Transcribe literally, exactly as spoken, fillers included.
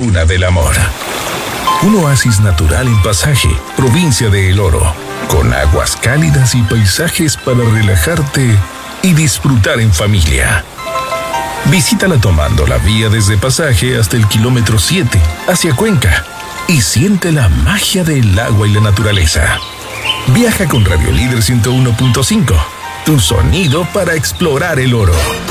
cuna del amor. Un oasis natural en Pasaje, provincia de El Oro, con aguas cálidas y paisajes para relajarte y disfrutar en familia. Visítala tomando la vía desde Pasaje hasta el kilómetro siete, hacia Cuenca, y siente la magia del agua y la naturaleza. Viaja con Radio Líder ciento uno punto cinco, tu sonido para explorar El Oro.